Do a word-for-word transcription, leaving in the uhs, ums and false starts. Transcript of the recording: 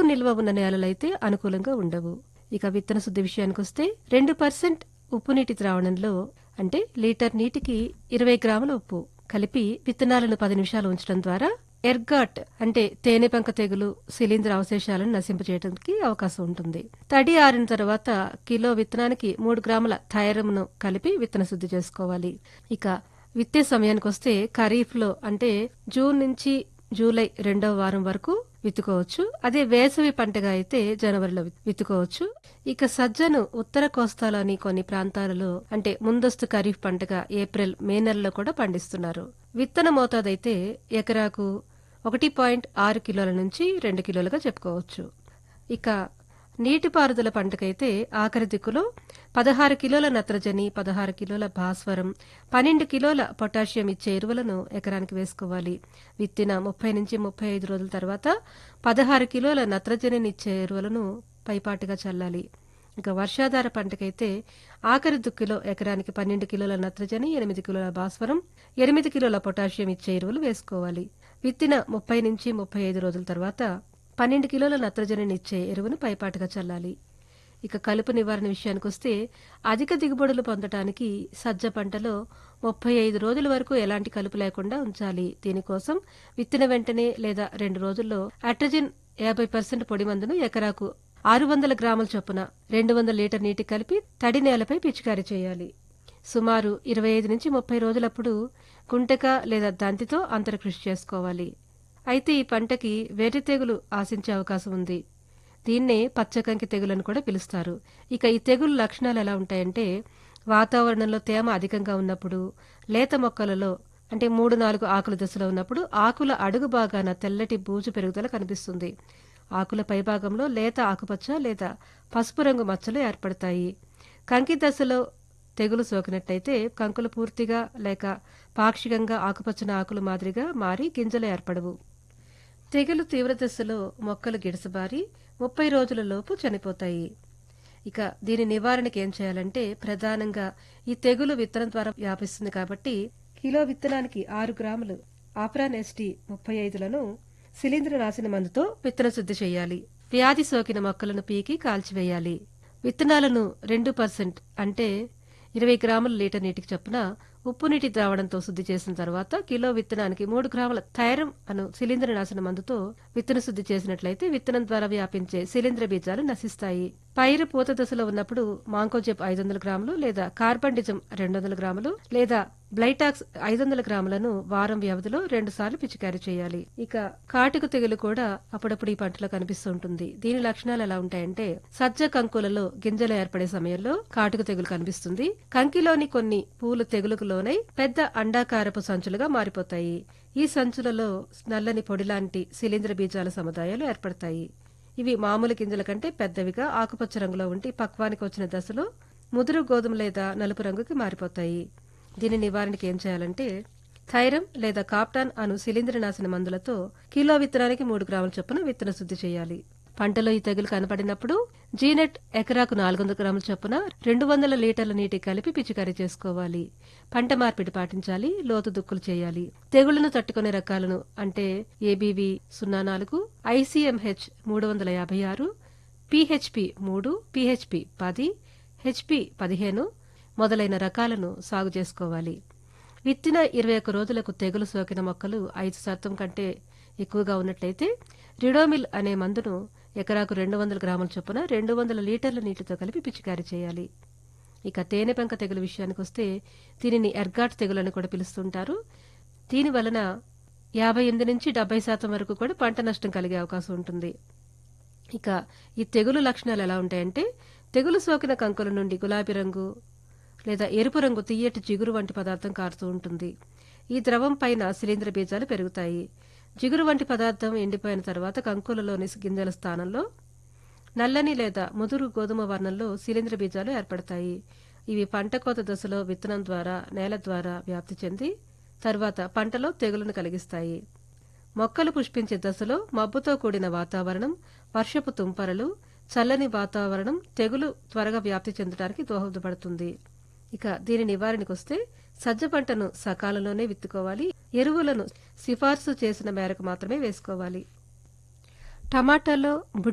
నిల్వ ఉన్న నేలలైతే అనుకూలంగా ఉండవు. ఇక విత్తన శుద్ధి విషయానికొస్తే రెండు పర్సెంట్ ఉప్పు నీటి ద్రావణంలో అంటే లీటర్ నీటికి ఇరవై గ్రాముల ఉప్పు కలిపి విత్తనాలను పది నిమిషాలు ఉంచడం ద్వారా ఎర్గాట్ అంటే తేనెపంక తెగులు శిలీంధ్ర అవశేషాలను నశింపచేయడానికి అవకాశం ఉంటుంది. తడి ఆరిన తర్వాత కిలో విత్తనానికి మూడు గ్రాముల థైరమ్ను కలిపి విత్తన శుద్ధి చేసుకోవాలి. ఇక విత్తే సమయానికొస్తే ఖరీఫ్ లో అంటే జూన్ నుంచి జూలై రెండవ వారం వరకు విత్తుకోవచ్చు. అదే వేసవి పంటగా అయితే జనవరిలో విత్తుకోవచ్చు. ఇక సజ్జను ఉత్తర కోస్తాలోని కొన్ని ప్రాంతాలలో అంటే ముందస్తు ఖరీఫ్ పంటగా ఏప్రిల్ మే నెలలో కూడా పండిస్తున్నారు. విత్తన మోతాదైతే ఎకరాకు ఒకటి పాయింట్ ఆరు కిలోల నుంచి రెండు కిలోలుగా చెప్పుకోవచ్చు. ఇక నీటిపారుదల పంటకైతే ఆఖరి దిక్కులో పదహారు కిలోల నత్రజని, పదహారు కిలోల భాస్వరం, పన్నెండు కిలోల పొటాషియం ఇచ్చే ఎరువులను ఎకరానికి వేసుకోవాలి. విత్తిన ముప్పై నుంచి ముప్పై ఐదు రోజుల తర్వాత పదహారు కిలోల నత్రజనినిచ్చే ఎరువులను పైపాటుగా చల్లాలి. ఇక వర్షాధార పంటకైతే ఆఖరి దుక్కిలో ఎకరానికి పన్నెండు కిలోల నత్రజని, ఎనిమిది కిలోల భాస్వరం, ఎనిమిది కిలోల పొటాషియం ఇచ్చే ఎరువులు వేసుకోవాలి. విత్తిన ముప్పై నుంచి ముప్పై ఐదు రోజుల తర్వాత పన్నెండు కిలోల నత్రజనినిచ్చే ఎరువును పైపాటుగా చల్లాలి. ఇక కలుపు నివారణ విషయానికొస్తే అధిక దిగుబడులు పొందటానికి సజ్జ పంటలో ముప్పై ఐదు రోజుల వరకు ఎలాంటి కలుపు లేకుండా ఉంచాలి. దీనికోసం విత్తిన వెంటనే లేదా రెండు రోజుల్లో అట్రజిన్ యాభై పర్సెంట్ పొడి మందును ఎకరాకు ఆరు వందల గ్రాముల చొప్పున రెండు వందల లీటర్ నీటి కలిపి తడి నేలపై పిచికారీ చేయాలి. సుమారు ఇరవై ఐదు నుంచి ముప్పై రోజులప్పుడు గుంటక లేదా దంతితో అంతరకృషి చేసుకోవాలి. అయితే ఈ పంటకి వెర్రి తెగులు ఆశించే అవకాశం ఉంది. దీన్నే పచ్చకంకి తెగులని కూడా పిలుస్తారు. ఇక ఈ తెగులు లక్షణాలు ఎలా ఉంటాయంటే వాతావరణంలో తేమ అధికంగా ఉన్నప్పుడు, లేత మొక్కలలో అంటే మూడు నాలుగు ఆకుల దశలో ఉన్నప్పుడు ఆకుల అడుగు భాగాన తెల్లటి బూజు పెరుగుదల కనిపిస్తుంది. ఆకుల పైభాగంలో లేత ఆకుపచ్చ లేదా పసుపు రంగు మచ్చలు ఏర్పడతాయి. కంకి దశలో తెగులు సోకినట్టయితే కంకులు పూర్తిగా లేక పాక్షికంగా ఆకుపచ్చని ఆకులు మాదిరిగా మారి గింజలు ఏర్పడవు. తెగులు తీవ్ర దశలో మొక్కలు గిడసబారి ముప్పై రోజుల లోపు చనిపోతాయి. ఇక దీని నివారణకి ఏం చేయాలంటే ప్రధానంగా ఈ తెగులు విత్తనం ద్వారా వ్యాపిస్తుంది కాబట్టి కిలో విత్తనానికి ఆరు గ్రాములు ఆప్రాన్ ఎస్టీ ముప్పై ఐదులను శిలీంద్ర నాశన మందుతో విత్తన శుద్ధి చేయాలి. వ్యాధి సోకిన మొక్కలను పీకి కాల్చివేయాలి. విత్తనాలను రెండు పర్సెంట్ అంటే ఇరవై గ్రాముల లీటర్ నీటికి చొప్పున ఉప్పు నీటి ద్రావణంతో శుద్ధి చేసిన తర్వాత కిలో విత్తనానికి మూడు గ్రాముల థైరమ్ అను శిలీంద్ర నాశన మందుతో విత్తన శుద్ధి చేసినట్లయితే విత్తనం ద్వారా వ్యాపించే శిలీంద్ర బీజాలు నశిస్తాయి. పైరు పూత దశలో ఉన్నప్పుడు మాంకోజెబ్ ఐదు వందల గ్రాములు లేదా కార్బండిజం రెండు వందల గ్రాములు లేదా బ్లైటాక్స్ ఐదు వందల గ్రాములను వారం వ్యవధిలో రెండు సార్లు పిచికారీ చేయాలి. ఇక కాటుక తెగులు కూడా అప్పుడప్పుడు ఈ పంటలో కనిపిస్తూ ఉంటుంది. దీని లక్షణాలు ఎలా ఉంటాయంటే సజ్జ కంకులలో గింజలు ఏర్పడే సమయంలో కాటుక తెగులు కనిపిస్తుంది. కంకిలోని కొన్ని పూలు తెగులుకు లోనై పెద్ద అండాకారపు సంచులుగా మారిపోతాయి. ఈ సంచులలో నల్లని పొడిలాంటి శిలీంద్ర బీజాల సముదాయాలు ఏర్పడతాయి. ఇవి మామూలు గింజల కంటే పెద్దవిగా ఆకుపచ్చ రంగులో ఉండి పక్వానికి వచ్చిన దశలో ముదురు గోధుమ లేదా నలుపు రంగుకి మారిపోతాయి. దీని నివారణకి ఏం చేయాలంటే థైరమ్ లేదా కాప్టాన్ అను శిలీంద్ర నాశన మందులతో కిలో విత్తనానికి మూడు గ్రాముల చొప్పున విత్తన శుద్ధి చేయాలి. పంటలో ఈ తెగులు కనపడినప్పుడు జీనెట్ ఎకరాకు నాలుగు వందల గ్రాముల చొప్పున రెండు వందల లీటర్ల నీటి కలిపి పిచికారీ చేసుకోవాలి. పంట మార్పిడి పాటించాలి. లోతు దుక్కులు చేయాలి. తెగుళ్లను తట్టుకునే రకాలను అంటే ఏబీవీ సున్నా నాలుగు, ఐసీఎంహెచ్ మూడు వందల యాభై ఆరు, పీహెచ్పీ మూడు, పీహెచ్పీ పది, హెచ్పీ పదిహేను మొదలైన రకాలను సాగు చేసుకోవాలి. విత్తిన ఇరవై ఒక్క రోజులకు తెగులు సోకిన మొక్కలు ఐదు శాతం కంటే ఎక్కువగా ఉన్నట్లయితే రిడోమిల్ అనే మందును ఎకరాకు రెండు వందల గ్రాముల చొప్పున రెండు వందల లీటర్ల నీటితో కలిపి పిచికారీ చేయాలి. ఇక తేనెపంక తెగులు విషయానికి వస్తే దీనిని ఎర్గాట్ తెగులు అని కూడా పిలుస్తుంటారు. దీని వలన యాభై ఎనిమిది నుంచి డెబ్బై శాతం వరకు కూడా పంట నష్టం కలిగే అవకాశం ఉంటుంది. ఇక ఈ తెగులు లక్షణాలు ఎలా ఉంటాయంటే తెగులు సోకిన కంకుల నుండి గులాబీ రంగు లేదా ఎరుపు రంగు తియ్యటి జిగురు వంటి పదార్థం కారుతూ ఉంటుంది. ఈ ద్రవం పైన శిలీంద్ర బీజాలు పెరుగుతాయి. జిగురు వంటి పదార్థం ఎండిపోయిన తర్వాత కంకులలోని గింజల స్థానంలో నల్లని లేదా ముదురు గోధుమ వర్ణంలో శిలీంద్ర బీజాలు ఏర్పడతాయి. ఇవి పంట కోత దశలో విత్తనం ద్వారా నేల ద్వారా వ్యాప్తి చెంది తర్వాత పంటలో తెగులును కలిగిస్తాయి. మొక్కలు పుష్పించే దశలో మబ్బుతో కూడిన వాతావరణం, వర్షపు తుంపరలు, చల్లని వాతావరణం తెగులు త్వరగా వ్యాప్తి చెందడానికి దోహదపడుతుంది. ఇక దీని నివారణకు వస్తే సజ్జ పంటను సకాలంలోనే విత్తుకోవాలి. ఎరువులను సిఫార్సు చేసిన మేరకు మాత్రమే వేసుకోవాలి. టమాటాలో